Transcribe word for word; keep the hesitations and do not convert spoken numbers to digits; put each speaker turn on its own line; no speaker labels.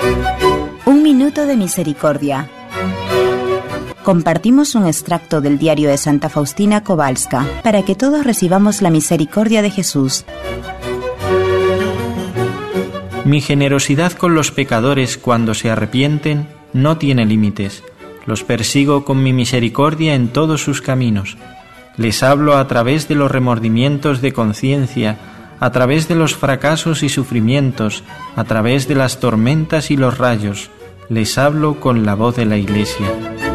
Un minuto de misericordia. Compartimos un extracto del diario de Santa Faustina Kowalska para que todos recibamos la misericordia de Jesús.
Mi generosidad con los pecadores cuando se arrepienten no tiene límites. Los persigo con mi misericordia en todos sus caminos. Les hablo a través de los remordimientos de conciencia, a través de los fracasos y sufrimientos, a través de las tormentas y los rayos. Les hablo con la voz de la Iglesia.